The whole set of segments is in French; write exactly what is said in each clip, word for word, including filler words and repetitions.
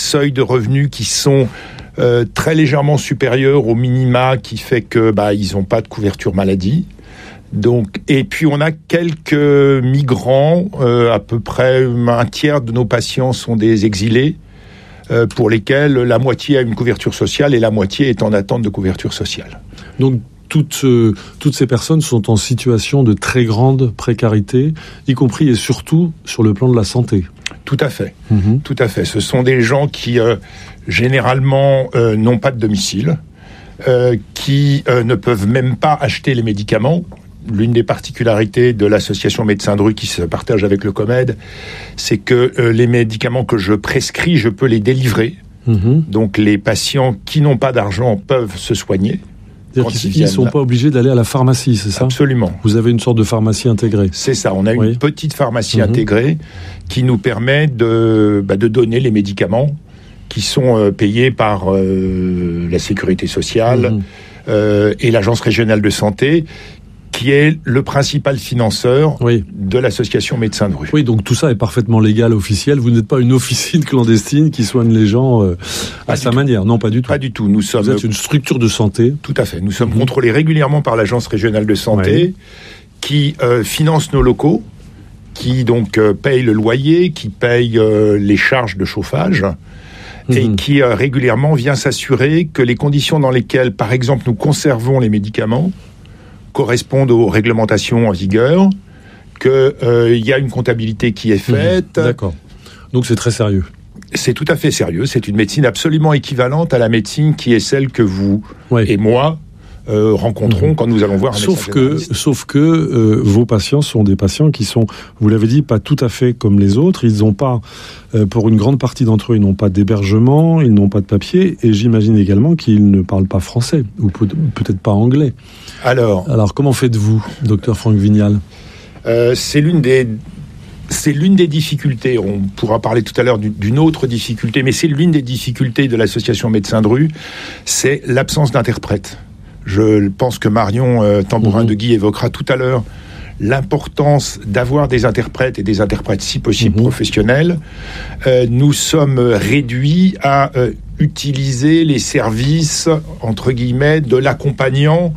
seuils de revenus qui sont euh, très légèrement supérieurs au minima, qui fait que bah, ils n'ont pas de couverture maladie. Donc, et puis on a quelques migrants, euh, à peu près un tiers de nos patients sont des exilés, euh, pour lesquels la moitié a une couverture sociale et la moitié est en attente de couverture sociale. Donc toutes, euh, toutes ces personnes sont en situation de très grande précarité, y compris et surtout sur le plan de la santé. Tout à fait, mmh. tout à fait. Ce sont des gens qui euh, généralement euh, n'ont pas de domicile, euh, qui euh, ne peuvent même pas acheter les médicaments. L'une des particularités de l'association Médecins de rue qui se partage avec le COMED, c'est que euh, les médicaments que je prescris, je peux les délivrer. Mmh. Donc les patients qui n'ont pas d'argent peuvent se soigner. C'est-à-dire qu'ils ne sont pas obligés d'aller à la pharmacie, c'est ça ? Absolument. Vous avez une sorte de pharmacie intégrée. C'est ça, on a oui. une petite pharmacie mmh. intégrée qui nous permet de, bah, de donner les médicaments qui sont euh, payés par euh, la sécurité sociale mmh. euh, et l'agence régionale de santé, qui est le principal financeur oui. de l'association Médecins de rue. Oui, donc tout ça est parfaitement légal, officiel. Vous n'êtes pas une officine clandestine qui soigne les gens euh, à sa manière. Non, pas du tout. Pas du tout. Nous sommes... Vous êtes une structure de santé. Tout à fait. Nous sommes mmh. contrôlés régulièrement par l'agence régionale de santé oui. qui euh, finance nos locaux, qui donc euh, paye le loyer, qui paye euh, les charges de chauffage mmh. et qui euh, régulièrement vient s'assurer que les conditions dans lesquelles, par exemple, nous conservons les médicaments correspondent aux réglementations en vigueur, qu'il euh, y a une comptabilité qui est faite. Mmh, d'accord. Donc c'est très sérieux. C'est tout à fait sérieux. C'est une médecine absolument équivalente à la médecine qui est celle que vous oui. et moi euh, rencontrons mmh. quand nous allons voir un sauf médecin que, généraliste. Sauf que euh, vos patients sont des patients qui sont, vous l'avez dit, pas tout à fait comme les autres. Ils n'ont pas, euh, pour une grande partie d'entre eux, ils n'ont pas d'hébergement, ils n'ont pas de papier, et j'imagine également qu'ils ne parlent pas français, ou peut- peut-être pas anglais. Alors, Alors, comment faites-vous, docteur Franck Vignal ? euh, c'est l'une des... C'est l'une des difficultés, on pourra parler tout à l'heure d'une autre difficulté, mais c'est l'une des difficultés de l'association Médecins de rue, c'est l'absence d'interprète. Je pense que Marion euh, Tambourin mmh. de Guy évoquera tout à l'heure l'importance d'avoir des interprètes et des interprètes si possible mmh. professionnels. Euh, nous sommes réduits à euh, utiliser les services, entre guillemets, de l'accompagnant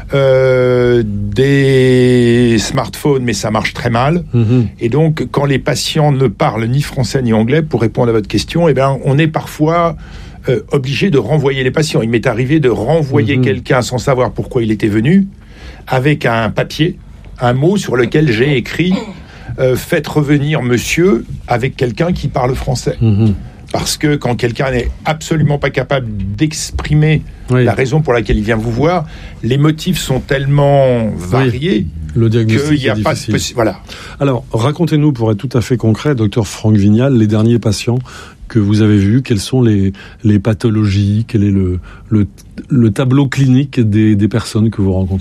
euh, des smartphones, mais ça marche très mal. Mmh. Et donc, quand les patients ne parlent ni français ni anglais, pour répondre à votre question, eh bien, on est parfois euh, obligé de renvoyer les patients. Il m'est arrivé de renvoyer mmh. quelqu'un sans savoir pourquoi il était venu, avec un papier, un mot sur lequel j'ai écrit euh, « Faites revenir monsieur » avec quelqu'un qui parle français. Mmh. Parce que quand quelqu'un n'est absolument pas capable d'exprimer oui. la raison pour laquelle il vient vous voir, les motifs sont tellement variés oui. le diagnostic qu'il n'y a est pas difficile. de possi- voilà. Alors, racontez-nous, pour être tout à fait concret, docteur Franck Vignal, les derniers patients que vous avez vus, quelles sont les, les pathologies, quel est le, le, le tableau clinique des, des personnes que vous rencontrez ?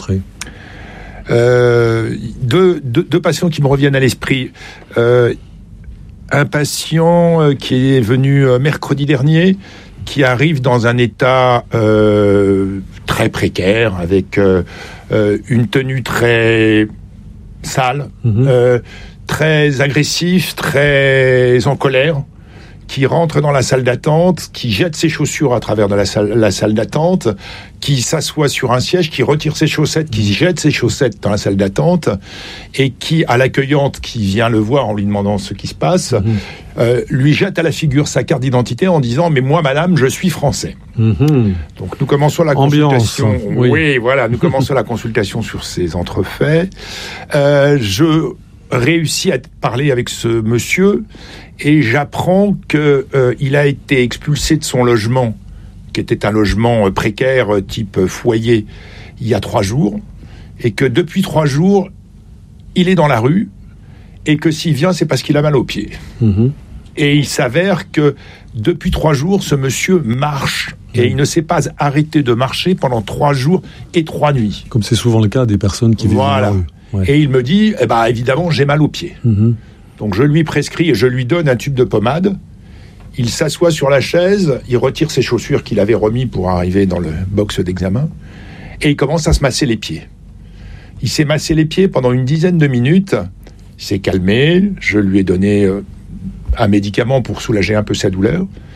Euh, deux, deux, deux patients qui me reviennent à l'esprit. Euh, un patient qui est venu mercredi dernier, qui arrive dans un état euh, très précaire, avec euh, euh, une tenue très sale, mmh. euh, très agressif, très en colère, qui rentre dans la salle d'attente, qui jette ses chaussures à travers de la salle, la salle d'attente, qui s'assoit sur un siège, qui retire ses chaussettes, qui jette ses chaussettes dans la salle d'attente, et qui, à l'accueillante qui vient le voir en lui demandant ce qui se passe, mmh. euh, lui jette à la figure sa carte d'identité en disant « Mais moi, madame, je suis français. Mmh. » Donc nous commençons la Ambiance, consultation. Oui. oui, voilà, nous commençons la consultation sur ces entrefaits. Euh, je réussis à parler avec ce monsieur, et j'apprends qu'il euh, a été expulsé de son logement, qui était un logement euh, précaire, euh, type euh, foyer, il y a trois jours, et que depuis trois jours, il est dans la rue, et que s'il vient, c'est parce qu'il a mal aux pieds. Mmh. Et il s'avère que depuis trois jours, ce monsieur marche, et mmh. il ne s'est pas arrêté de marcher pendant trois jours et trois nuits. Comme c'est souvent le cas des personnes qui vivent voilà. dans la rue. Ouais. Et il me dit, eh ben, évidemment, j'ai mal aux pieds. Mmh. Donc je lui prescris et je lui donne un tube de pommade. Il s'assoit sur la chaise, il retire ses chaussures qu'il avait remis pour arriver dans le box d'examen, et il commence à se masser les pieds. Il s'est massé les pieds pendant une dizaine de minutes, il s'est calmé, je lui ai donné un médicament pour soulager un peu sa douleur,